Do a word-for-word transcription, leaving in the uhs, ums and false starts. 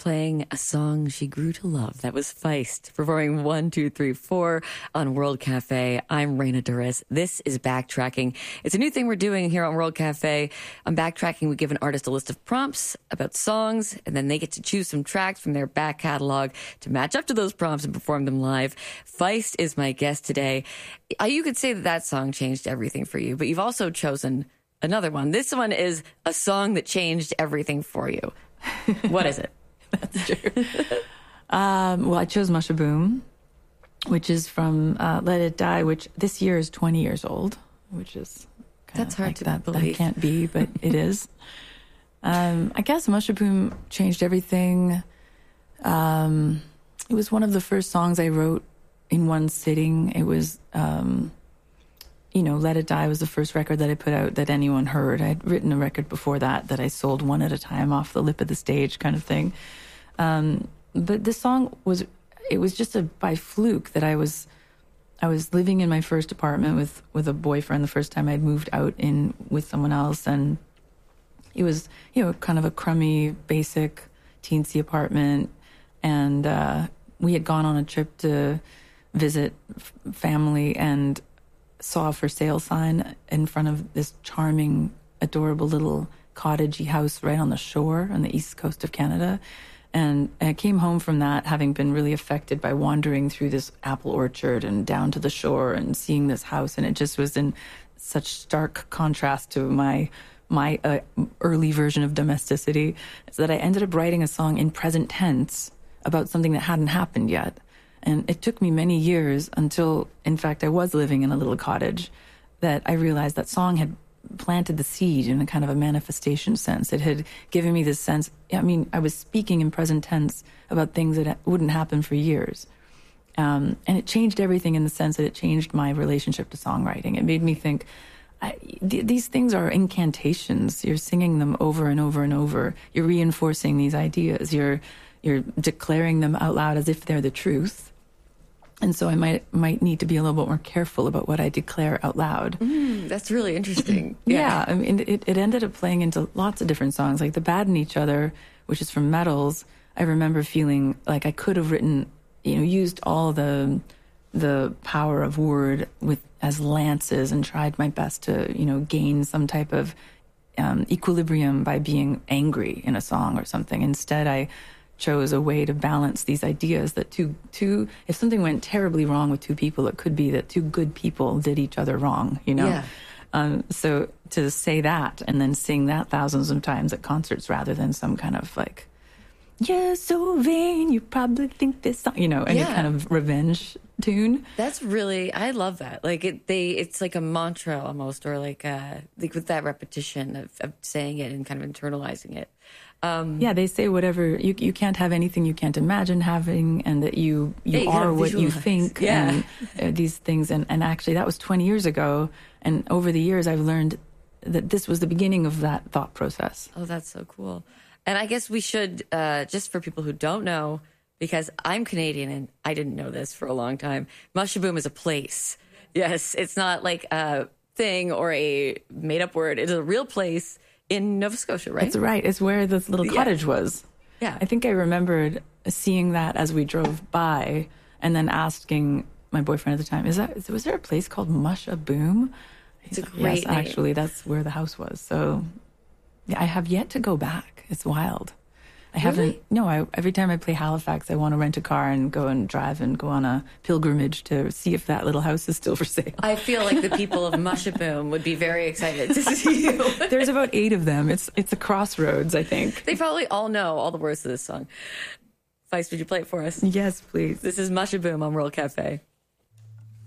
playing a song she grew to love. That was Feist, performing one, two, three, four on World Cafe. I'm Reina Torres. This is Backtracking. It's a new thing we're doing here on World Cafe. On Backtracking, we give an artist a list of prompts about songs, and then they get to choose some tracks from their back catalog to match up to those prompts and perform them live. Feist is my guest today. Uh, You could say that that song changed everything for you, but you've also chosen another one. This one is a song that changed everything for you. What is it? That's true. um, well, I chose Mushaboom, which is from uh, Let It Die, which this year is twenty years old, which is kind That's of hard like to that, believe. that can't be, but it is. Um, I guess Mushaboom changed everything. Um, it was one of the first songs I wrote in one sitting. It was, um, you know, Let It Die was the first record that I put out that anyone heard. I'd written a record before that that I sold one at a time off the lip of the stage kind of thing. Um, but this song was, it was just a by fluke that I was, I was living in my first apartment with, with a boyfriend the first time I'd moved out in with someone else. And it was, you know, kind of a crummy, basic, teensy apartment. And uh, we had gone on a trip to visit f- family and saw a for sale sign in front of this charming, adorable little cottagey house right on the shore on the east coast of Canada. And I came home from that having been really affected by wandering through this apple orchard and down to the shore and seeing this house. And it just was in such stark contrast to my my uh, early version of domesticity, so that I ended up writing a song in present tense about something that hadn't happened yet. And it took me many years until, in fact, I was living in a little cottage that I realized that song had planted the seed in a kind of a manifestation sense. It had given me this sense, I mean, I was speaking in present tense about things that wouldn't happen for years. Um, and it changed everything in the sense that it changed my relationship to songwriting. It made me think, I, th- these things are incantations. You're singing them over and over and over. You're reinforcing these ideas. You're you're declaring them out loud as if they're the truth. And so I might might need to be a little bit more careful about what I declare out loud. Mm, that's really interesting. Yeah, yeah, I mean, it, it ended up playing into lots of different songs, like The Bad in Each Other, which is from Metals. I remember feeling like I could have written, you know, used all the the power of word with as lances and tried my best to, you know, gain some type of um, equilibrium by being angry in a song or something. Instead, I chose a way to balance these ideas that two, two, if something went terribly wrong with two people, it could be that two good people did each other wrong, you know? Yeah. Um, so to say that and then sing that thousands of times at concerts rather than some kind of like, you're so vain, you probably think this song, you know, any Yeah. kind of revenge tune. That's really, I love that. Like it, they, it's like a mantra almost, or like, uh, like with that repetition of, of saying it and kind of internalizing it. Um, Yeah, they say whatever, you you can't have anything you can't imagine having, and that you, you Yeah, you gotta are what you visualize. think, Yeah. and uh, these things. And, and actually, that was twenty years ago. And over the years, I've learned that this was the beginning of that thought process. Oh, that's so cool. And I guess we should, uh, just for people who don't know, because I'm Canadian and I didn't know this for a long time, Mushaboom is a place. Yes, it's not like a thing or a made-up word. It's a real place in Nova Scotia, right? That's right. It's where this little Yeah. cottage was. Yeah. I think I remembered seeing that as we drove by, and then asking my boyfriend at the time, "Is that was there a place called Mushaboom?" It's a Yes, great name. actually, that's where the house was. So yeah, I have yet to go back. It's wild. I haven't. No, I, every time I play Halifax, I want to rent a car and go and drive and go on a pilgrimage to see if that little house is still for sale. I feel like the people of Mushaboom would be very excited to see you. There's about eight of them. It's it's a crossroads, I think. They probably all know all the words of this song. Feist, would you play it for us? Yes, please. This is Mushaboom on World Cafe.